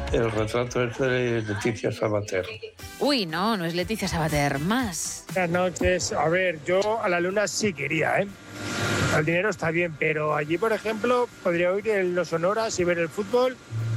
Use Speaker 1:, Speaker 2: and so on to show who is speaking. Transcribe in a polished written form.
Speaker 1: El retrato es de Leticia Sabater.
Speaker 2: Uy, no es Leticia Sabater, más.
Speaker 3: Buenas noches. A ver, yo a la luna sí quería, ¿eh? El dinero está bien, pero allí, por ejemplo, podría ir en los Sonoras y ver el fútbol